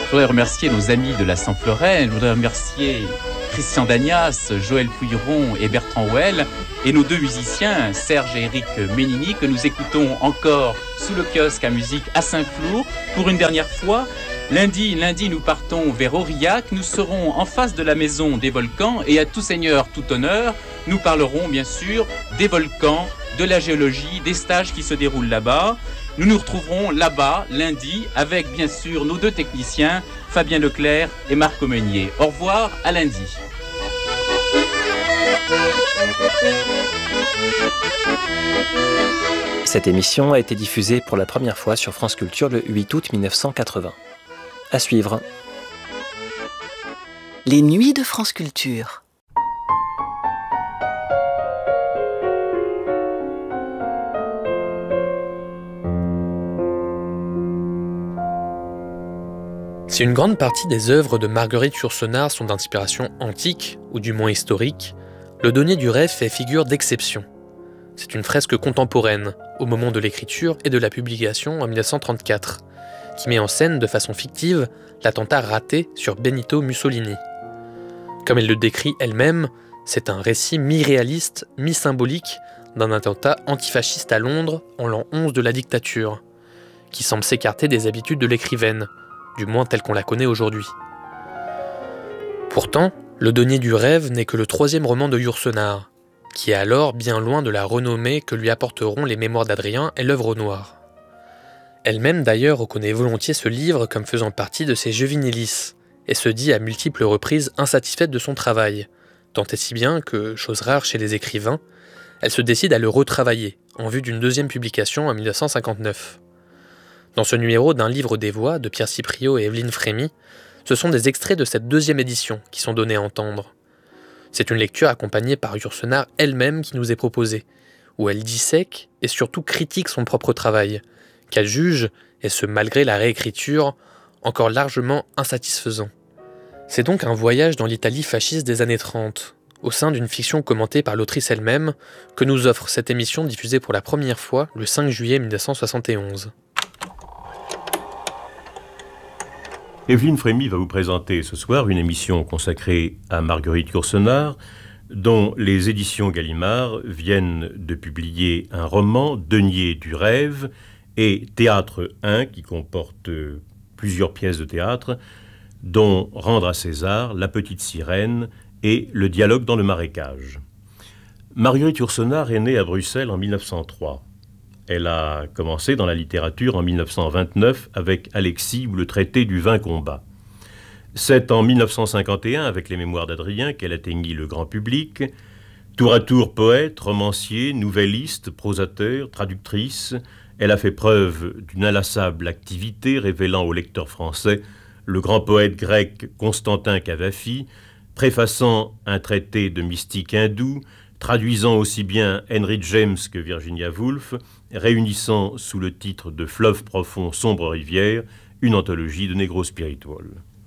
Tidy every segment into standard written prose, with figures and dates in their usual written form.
Je voudrais remercier nos amis de la Saint-Florin, je voudrais remercier Christian Dagnas, Joël Pouilleron et Bertrand Well, et nos deux musiciens, Serge et Eric Ménini, que nous écoutons encore sous le kiosque à musique à Saint-Flour pour une dernière fois. Lundi, nous partons vers Aurillac. Nous serons en face de la maison des volcans et à tout seigneur, tout honneur, nous parlerons bien sûr des volcans, de la géologie, des stages qui se déroulent là-bas. Nous nous retrouverons là-bas lundi avec bien sûr nos deux techniciens, Fabien Leclerc et Marc Aumenier. Au revoir, à lundi. Cette émission a été diffusée pour la première fois sur France Culture le 8 août 1980. À suivre. Les nuits de France Culture. Si une grande partie des œuvres de Marguerite Yourcenar sont d'inspiration antique, ou du moins historique, Le Denier du Rêve fait figure d'exception. C'est une fresque contemporaine, au moment de l'écriture et de la publication en 1934, qui met en scène de façon fictive l'attentat raté sur Benito Mussolini. Comme elle le décrit elle-même, c'est un récit mi-réaliste, mi-symbolique d'un attentat antifasciste à Londres en l'an 11 de la dictature, qui semble s'écarter des habitudes de l'écrivaine, du moins telle qu'on la connaît aujourd'hui. Pourtant, Le Denier du Rêve n'est que le 3e roman de Yourcenar, qui est alors bien loin de la renommée que lui apporteront les Mémoires d'Adrien et l'œuvre au noir. Elle-même d'ailleurs reconnaît volontiers ce livre comme faisant partie de ses Juvenilis, et se dit à multiples reprises insatisfaite de son travail, tant et si bien que, chose rare chez les écrivains, elle se décide à le retravailler, en vue d'une 2e publication en 1959. Dans ce numéro d'un livre des voix de Pierre Cipriot et Evelyne Frémy, ce sont des extraits de cette 2e édition qui sont donnés à entendre. C'est une lecture accompagnée par Yourcenar elle-même qui nous est proposée, où elle dissèque et surtout critique son propre travail, qu'elle juge, et ce malgré la réécriture, encore largement insatisfaisant. C'est donc un voyage dans l'Italie fasciste des années 30, au sein d'une fiction commentée par l'autrice elle-même, que nous offre cette émission diffusée pour la première fois le 5 juillet 1971. Evelyne Frémy va vous présenter ce soir une émission consacrée à Marguerite Yourcenar, dont les éditions Gallimard viennent de publier un roman, Denier du Rêve, et Théâtre 1, qui comporte plusieurs pièces de théâtre, dont Rendre à César, La Petite Sirène et Le Dialogue dans le marécage. Marguerite Yourcenar est née à Bruxelles en 1903. Elle a commencé dans la littérature en 1929 avec Alexis ou le traité du 20 combats. C'est en 1951, avec les Mémoires d'Adrien, qu'elle atteignit le grand public. Tour à tour poète, romancier, nouvelliste, prosateur, traductrice, elle a fait preuve d'une inlassable activité, révélant au lecteur français le grand poète grec Constantin Cavafi, préfaçant un traité de mystique hindoue, traduisant aussi bien Henry James que Virginia Woolf, réunissant sous le titre de Fleuve profond, sombre rivière, une anthologie de Negro Spiritual.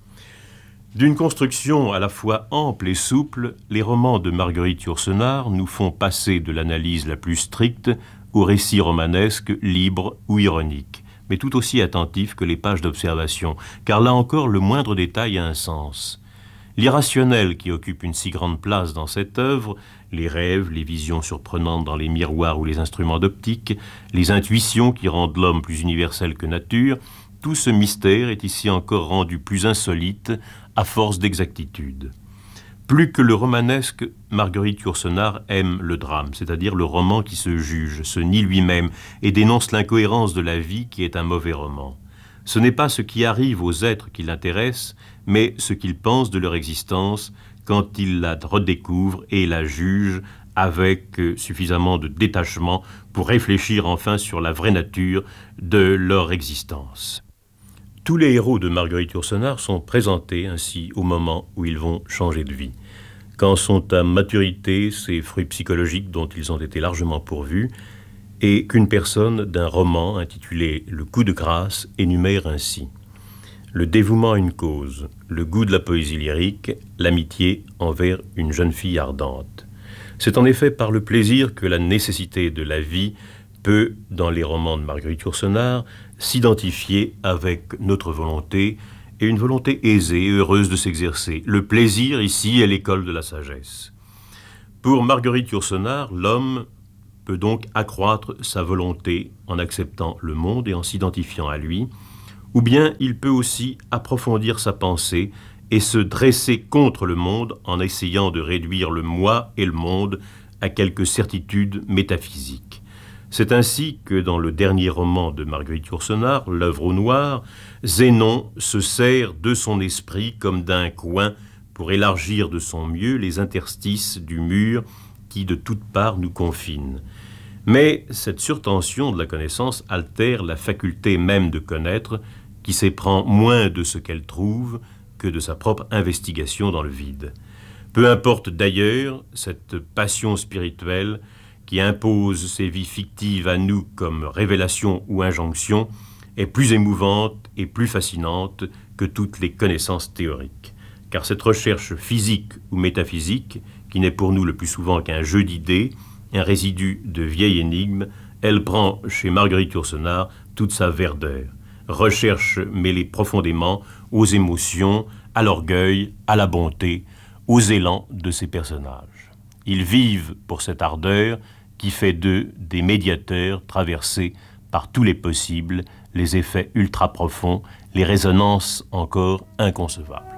D'une construction à la fois ample et souple, les romans de Marguerite Yourcenar nous font passer de l'analyse la plus stricte au récit romanesque, libre ou ironique, mais tout aussi attentif que les pages d'observation, car là encore le moindre détail a un sens. L'irrationnel qui occupe une si grande place dans cette œuvre, les rêves, les visions surprenantes dans les miroirs ou les instruments d'optique, les intuitions qui rendent l'homme plus universel que nature, tout ce mystère est ici encore rendu plus insolite à force d'exactitude. Plus que le romanesque, Marguerite Yourcenar aime le drame, c'est-à-dire le roman qui se juge, se nie lui-même et dénonce l'incohérence de la vie qui est un mauvais roman. Ce n'est pas ce qui arrive aux êtres qui l'intéressent, mais ce qu'ils pensent de leur existence quand ils la redécouvrent et la jugent avec suffisamment de détachement pour réfléchir enfin sur la vraie nature de leur existence. Tous les héros de Marguerite Yourcenar sont présentés ainsi au moment où ils vont changer de vie. Quand sont à maturité ces fruits psychologiques dont ils ont été largement pourvus, et qu'une personne d'un roman intitulé « Le coup de grâce » énumère ainsi: le dévouement à une cause, le goût de la poésie lyrique, l'amitié envers une jeune fille ardente. C'est en effet par le plaisir que la nécessité de la vie peut, dans les romans de Marguerite Yourcenar, s'identifier avec notre volonté et une volonté aisée et heureuse de s'exercer. Le plaisir, ici, est l'école de la sagesse. Pour Marguerite Yourcenar, l'homme peut donc accroître sa volonté en acceptant le monde et en s'identifiant à lui, ou bien il peut aussi approfondir sa pensée et se dresser contre le monde en essayant de réduire le moi et le monde à quelques certitudes métaphysiques. C'est ainsi que dans le dernier roman de Marguerite Yourcenar, L'œuvre au noir, Zénon se sert de son esprit comme d'un coin pour élargir de son mieux les interstices du mur qui de toutes parts nous confine. Mais cette surtension de la connaissance altère la faculté même de connaître, qui s'éprend moins de ce qu'elle trouve que de sa propre investigation dans le vide. Peu importe d'ailleurs cette passion spirituelle qui impose ses vies fictives à nous comme révélation ou injonction, est plus émouvante et plus fascinante que toutes les connaissances théoriques. Car cette recherche physique ou métaphysique, qui n'est pour nous le plus souvent qu'un jeu d'idées, un résidu de vieille énigme, elle prend chez Marguerite Yourcenar toute sa verdeur. Recherche mêlée profondément aux émotions, à l'orgueil, à la bonté, aux élans de ses personnages. Ils vivent pour cette ardeur qui fait d'eux des médiateurs traversés par tous les possibles, les effets ultra profonds, les résonances encore inconcevables.